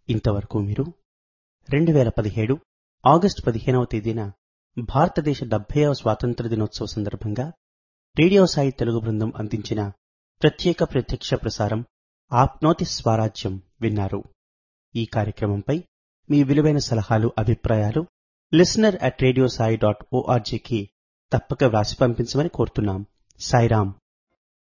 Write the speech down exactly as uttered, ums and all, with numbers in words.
ఇంతవరకు మీరు రెండు వేల పదిహేడు ఆగస్టు పదిహేనవ తేదీన భారతదేశ డెబ్బైవ స్వాతంత్ర్య దినోత్సవ సందర్భంగా రేడియో సాయి తెలుగు బృందం అందించిన ప్రత్యేక ప్రత్యక్ష ప్రసారం ఆప్నోతి స్వరాజ్యం విన్నారు. ఈ కార్యక్రమంపై మీ విలువైన సలహాలు, అభిప్రాయాలు listener at radio Sai dot ఓఆర్జీకి తప్పక వ్రాసి పంపించమని కోరుతున్నాం. సాయిరాం.